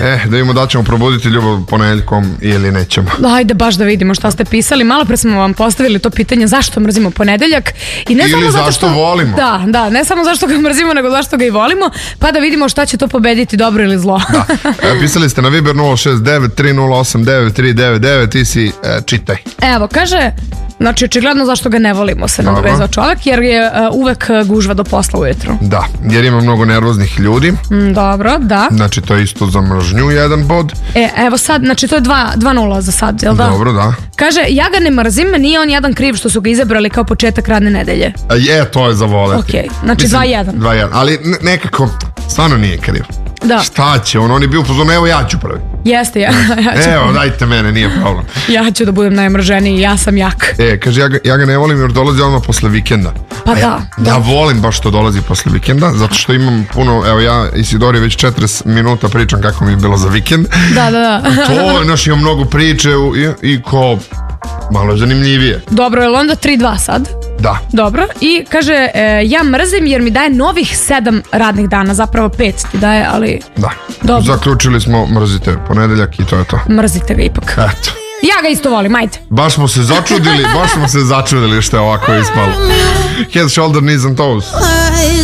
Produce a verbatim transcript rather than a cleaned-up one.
E, da vidimo da ćemo probuditi ljubav ponedeljkom ili nećemo. Ajde baš da vidimo šta ste pisali. Malo pre smo vam postavili to pitanje zašto mrzimo ponedeljak. I ne ili samo zato zašto što, volimo. Da, da, ne samo zašto ga mrzimo, nego zašto ga i volimo. Pa da vidimo šta će to pobediti, dobro ili zlo. Da. E, pisali ste na Viber nula šest devet tri nula osam devet tri devet devet. Ti si, e, čitaj. Evo, kaže... Znači, očigledno zašto ga ne volimo se nadovezao čovjek, jer je uh, uvek gužva do posla ujutru. Da, jer ima mnogo nervoznih ljudi. Mm, dobro, da. Znači, to je isto za mržnju jedan bod. E, evo sad, znači to je dva nula za sad, jel da? Dobro, da. Kaže, ja ga ne mrzim, nije on jedan kriv što su ga izabrali kao početak radne nedelje. Je, to je za voleti. Okej, znači dva jedan. dva jedan, ali nekako, stvarno nije kriv. Da. Šta će, on, on je bio upozorno, evo ja ću prvi. Jeste, ja, ja ću. Evo, dajte mene, nije problem. Ja ću da budem najmrženiji, ja sam jak. E, kaže, ja ga, ja ga ne volim jer dolazi odmah posle vikenda. Pa ja, da, da. Ja volim baš što dolazi posle vikenda, zato što imam puno, evo ja i Sidori već četrdeset minuta pričam kako mi je bilo za vikend. Da, da, da. To, znaš, imam mnogo priče i, i ko malo je zanimljivije. Dobro, je li onda tri dva sad? Da. Dobro, i kaže, e, ja mrzim jer mi daje novih sedam radnih dana, zapravo pet ti daje, ali... Da. Dobro. Zaključili smo, mrzite ponedeljak i to je to. Mrzite ga ipak. Eto. Ja ga isto volim, ajde. Baš smo se začudili, baš smo se začudili što je ovako ispalo. Head, shoulder, knees and toes.